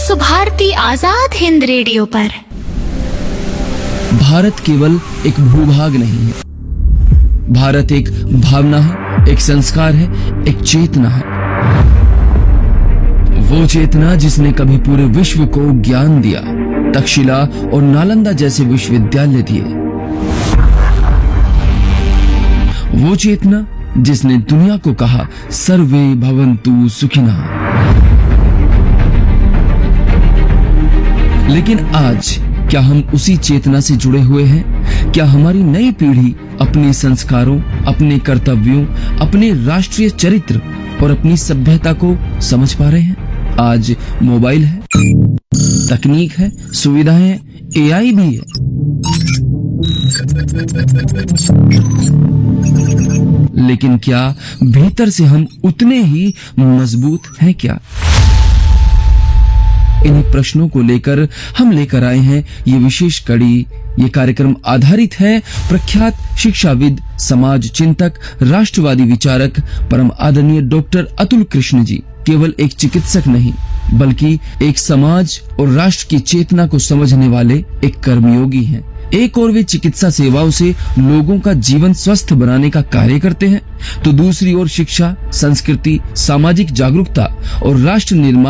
Subharti Azad Hind radio पर। भारत केवल एक भूभाग नहीं है, भारत एक भावना है, एक संस्कार है, एक चेतना है। वो चेतना जिसने कभी पूरे विश्व को ज्ञान दिया, तक्षशिला और नालंदा जैसे विश्वविद्यालय दिए। वो चेतना जिसने दुनिया को कहा सर्वे भवन्तु सुखिनः। लेकिन आज क्या हम उसी चेतना से जुड़े हुए हैं? क्या हमारी नई पीढ़ी अपने संस्कारों, अपने कर्तव्यों, अपने राष्ट्रीय चरित्र और अपनी सभ्यता को समझ पा रहे हैं? आज मोबाइल है, तकनीक है, सुविधाएं हैं, एआई भी है, लेकिन क्या भीतर से हम उतने ही मजबूत हैं क्या? इन्हीं प्रश्नों को लेकर हम लेकर आए हैं ये विशेष कड़ी। ये कार्यक्रम आधारित है प्रख्यात शिक्षाविद, समाज चिंतक, राष्ट्रवादी विचारक, परम आदरणीय डॉक्टर अतुल कृष्ण जी केवल एक चिकित्सक नहीं, बल्कि एक समाज और राष्ट्र की चेतना को समझने वाले एक कर्मयोगी हैं। एक और वे चिकित्सा सेवाओं से लोगों का जीवन स्वस्थ बनाने का कार्य करते हैं, तो दूसरी ओर शिक्षा, संस्कृति, सामाजिक जागरूकता और राष्ट्र निर्माण